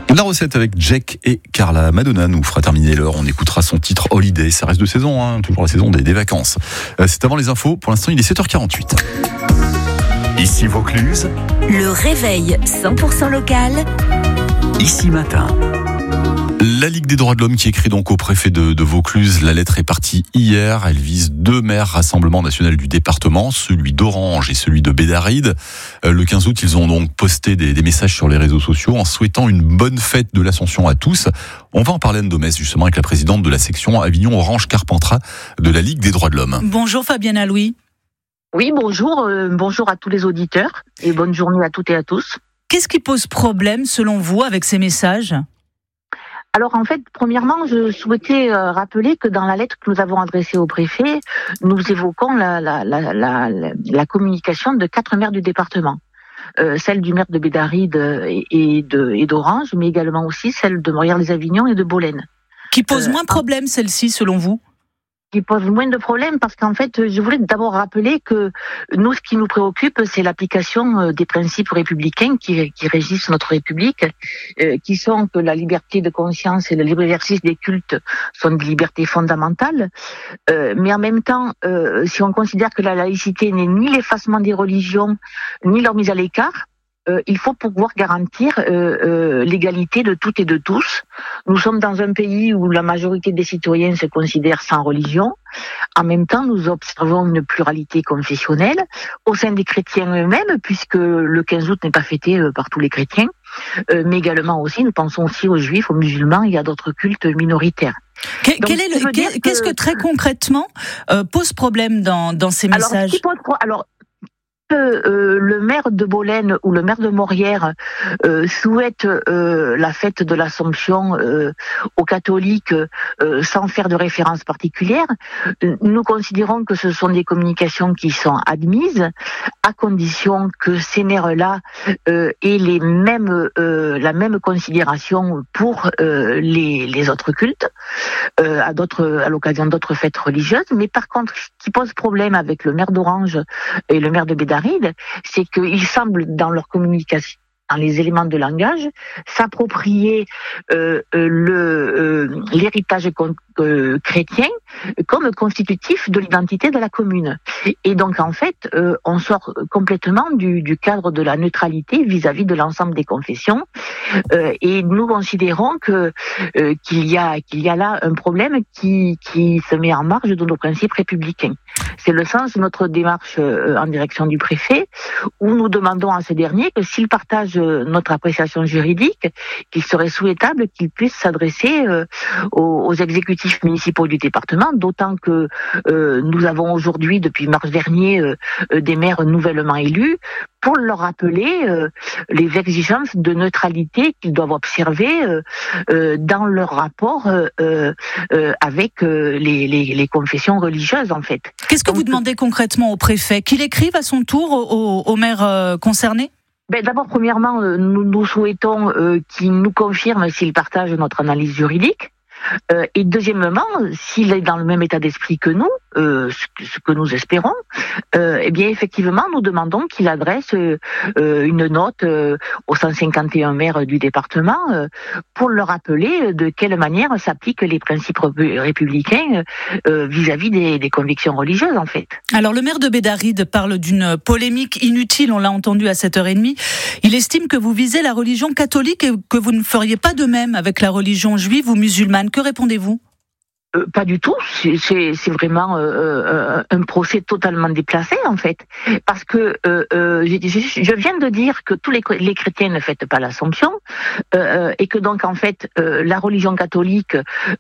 La recette avec Jack et Carla. Madonna nous fera terminer l'heure. On écoutera son titre Holiday. Ça reste de saison, toujours la saison des vacances. C'est avant les infos. Pour l'instant, il est 7h48. Ici Vaucluse. Le réveil 100% local. Ici matin. La Ligue des droits de l'homme qui écrit donc au préfet de Vaucluse. La lettre est partie hier. Elle vise 2 maires Rassemblement national du département, celui d'Orange et celui de Bédarrides. Le 15 août, ils ont donc posté des messages sur les réseaux sociaux en souhaitant une bonne fête de l'Ascension à tous. On va en parler Anne Domès, justement, avec la présidente de la section Avignon-Orange Carpentras de la Ligue des droits de l'homme. Bonjour Fabienne Louis. Oui, bonjour. Bonjour à tous les auditeurs et bonne journée à toutes et à tous. Qu'est-ce qui pose problème selon vous avec ces messages ? Alors en fait, premièrement, je souhaitais rappeler que dans la lettre que nous avons adressée au préfet, nous évoquons la communication de 4 maires du département. Celle du maire de Bédarrides et d'Orange, mais également aussi celle de Morières-les-Avignon et de Bolène. Qui pose moins problème celle-ci selon vous ? Qui pose moins de problèmes parce qu'en fait, je voulais d'abord rappeler que nous, ce qui nous préoccupe, c'est l'application des principes républicains qui régissent notre République, qui sont que la liberté de conscience et le libre exercice des cultes sont des libertés fondamentales. Mais en même temps, si on considère que la laïcité n'est ni l'effacement des religions, ni leur mise à l'écart, il faut pouvoir garantir l'égalité de toutes et de tous. Nous sommes dans un pays où la majorité des citoyens se considèrent sans religion. En même temps, nous observons une pluralité confessionnelle au sein des chrétiens eux-mêmes, puisque le 15 août n'est pas fêté par tous les chrétiens, mais également aussi, nous pensons aussi aux juifs, aux musulmans et à d'autres cultes minoritaires. Qu'est-ce que très concrètement pose problème dans ces messages ? Le maire de Bolène ou le maire de Morières souhaite la fête de l'Assomption aux catholiques sans faire de référence particulière, nous considérons que ce sont des communications qui sont admises à condition que ces maires-là aient la même considération pour les autres cultes à l'occasion d'autres fêtes religieuses. Mais par contre, ce qui pose problème avec le maire d'Orange et le maire de Bédarrides, c'est qu'ils semblent, dans leur communication, dans les éléments de langage, s'approprier l'héritage chrétien comme constitutif de l'identité de la commune. Et donc, en fait, on sort complètement du cadre de la neutralité vis-à-vis de l'ensemble des confessions. Et nous considérons qu'il y a là un problème qui se met en marge de nos principes républicains. C'est le sens de notre démarche en direction du préfet, où nous demandons à ce dernier que s'il partage notre appréciation juridique, qu'il serait souhaitable qu'il puisse s'adresser aux exécutifs municipaux du département, d'autant que nous avons aujourd'hui, depuis mars dernier, des maires nouvellement élus, pour leur rappeler les exigences de neutralité qu'ils doivent observer dans leur rapport avec les confessions religieuses, en fait. Qu'est-ce que vous demandez concrètement au préfet ? Qu'il écrive à son tour aux maires concernés ? D'abord, premièrement, nous souhaitons qu'il nous confirme s'il partage notre analyse juridique. Et deuxièmement, s'il est dans le même état d'esprit que nous, ce que nous espérons, eh bien effectivement, nous demandons qu'il adresse une note aux 151 maires du département pour leur rappeler de quelle manière s'appliquent les principes républicains vis-à-vis des convictions religieuses, en fait. Alors, le maire de Bédarrides parle d'une polémique inutile, on l'a entendu à 7h30. Il estime que vous visez la religion catholique et que vous ne feriez pas de même avec la religion juive ou musulmane. Que répondez-vous ? Pas du tout, c'est vraiment un procès totalement déplacé, en fait, parce que je viens de dire que tous les chrétiens ne fêtent pas l'Assomption, et que donc en fait la religion catholique,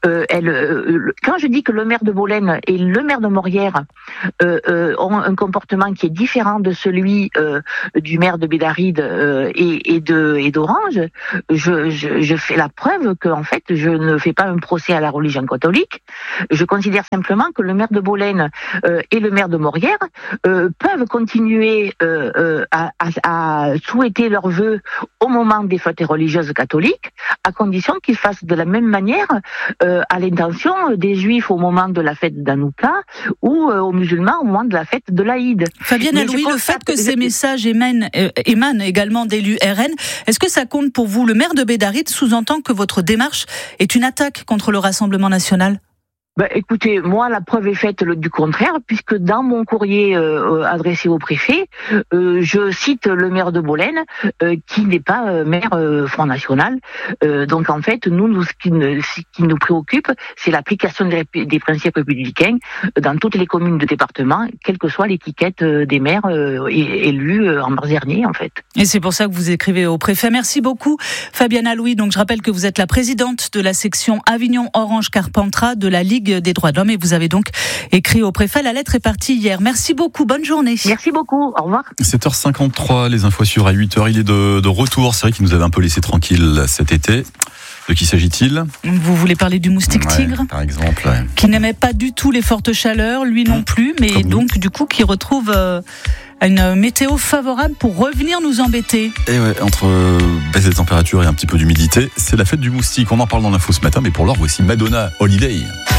quand je dis que le maire de Bolène et le maire de Morières ont un comportement qui est différent de celui du maire de Bédarrides et d'Orange, je fais la preuve que en fait je ne fais pas un procès à la religion catholique. Je considère simplement que le maire de Bolène et le maire de Morières peuvent continuer à souhaiter leurs vœux au moment des fêtes religieuses catholiques, à condition qu'ils fassent de la même manière à l'intention des Juifs au moment de la fête d'Hanouka ou aux musulmans au moment de la fête de l'Aïd. Fabienne Allouy, le fait que ces messages émanent également d'élus RN, est-ce que ça compte pour vous? Le maire de Bédarite sous-entend que votre démarche est une attaque contre le Rassemblement national? Écoutez, moi, la preuve est faite du contraire, puisque dans mon courrier adressé au préfet, je cite le maire de Bolène, qui n'est pas maire Front National. Donc, en fait, ce qui nous préoccupe, c'est l'application des principes républicains dans toutes les communes de département, quelle que soit l'étiquette des maires élus en mars dernier, en fait. Et c'est pour ça que vous écrivez au préfet. Merci beaucoup, Fabienne Allouy. Donc, je rappelle que vous êtes la présidente de la section Avignon-Orange-Carpentras de la Ligue des droits de l'homme et vous avez donc écrit au préfet. La lettre est partie hier. Merci beaucoup. Bonne journée. Merci beaucoup. Au revoir. 7h53, les infos sur A8h. Il est de retour. C'est vrai qu'il nous avait un peu laissé tranquille cet été. De qui s'agit-il? Vous voulez parler du moustique tigre, par exemple, qui n'aimait pas du tout les fortes chaleurs, lui non plus, mais donc du coup qui retrouve une météo favorable pour revenir nous embêter. Et ouais, entre baisse des températures et un petit peu d'humidité, c'est la fête du moustique. On en parle dans l'info ce matin, mais pour l'heure, voici Madonna Holiday.